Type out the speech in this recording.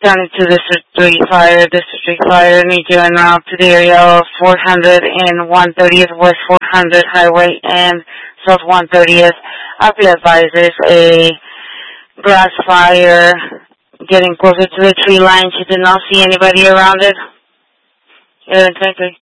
County to District 3 Fire. District 3 Fire, need you en route to the area of 400 and 130th West 400 Highway and South 130th. I'll be advised there's a grass fire getting closer to the tree line. She did not see anybody around it. Thank you.